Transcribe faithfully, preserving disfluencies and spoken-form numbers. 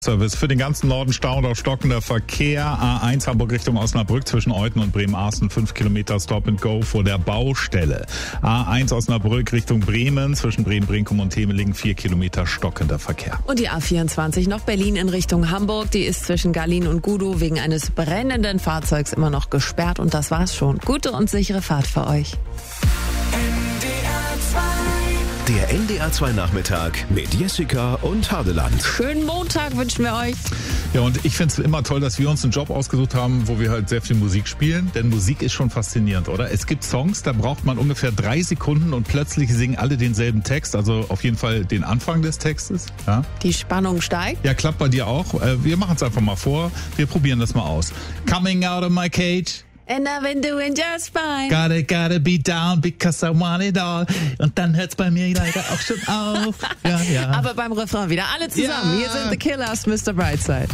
Service für den ganzen Norden Stau und auch stockender Verkehr. A eins Hamburg Richtung Osnabrück zwischen Euten und Bremen-Arsten fünf Kilometer Stop and Go vor der Baustelle. A eins Osnabrück Richtung Bremen zwischen Bremen-Brinkum und Temelingen vier Kilometer stockender Verkehr. Und die A vierundzwanzig noch Berlin in Richtung Hamburg. Die ist zwischen Garlin und Gudow wegen eines brennenden Fahrzeugs immer noch gesperrt. Und das war's schon. Gute und sichere Fahrt für euch. Der N D R zwei Nachmittag mit Jessica und Hadeland. Schönen Montag wünschen wir euch. Ja, und ich finde es immer toll, dass wir uns einen Job ausgesucht haben, wo wir halt sehr viel Musik spielen. Denn Musik ist schon faszinierend, oder? Es gibt Songs, da braucht man ungefähr drei Sekunden und plötzlich singen alle denselben Text. Also auf jeden Fall den Anfang des Textes. Ja, Die Spannung steigt. ja klappt bei dir auch. Äh, Wir machen es einfach mal vor. Wir probieren das mal aus. Coming out of my cage. And I've been doing just fine. Gotta, gotta be down because I want it all. Und dann hört's bei mir leider auch schon auf. Ja, ja. Aber beim Refrain wieder alle zusammen. Ja. Hier sind The Killers, Mister Brightside.